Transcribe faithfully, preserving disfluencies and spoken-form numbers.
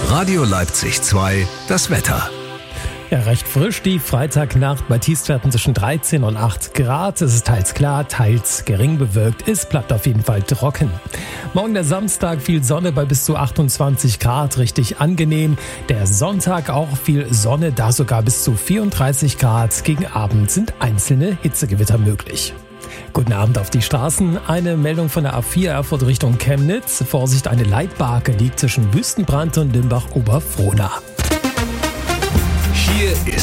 Radio Leipzig zwei, das Wetter. Ja, recht frisch die Freitagnacht bei Tiefstwerten zwischen dreizehn und acht Grad. Es ist teils klar, teils gering bewölkt. Es bleibt auf jeden Fall trocken. Morgen der Samstag, viel Sonne bei bis zu achtundzwanzig Grad, richtig angenehm. Der Sonntag auch viel Sonne, da sogar bis zu vierunddreißig Grad. Gegen Abend sind einzelne Hitzegewitter möglich. Guten Abend auf die Straßen. Eine Meldung von der A vier Erfurt Richtung Chemnitz. Vorsicht, eine Leitbarke liegt zwischen Wüstenbrand und Limbach-Oberfrohna.